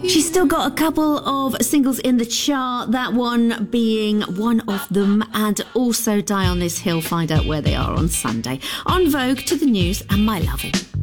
She's still got a couple of singles in the chart, that one being one of them, and also Die on This Hill. Find out where they are on Sunday. On Vogue, To the News, and My Loving.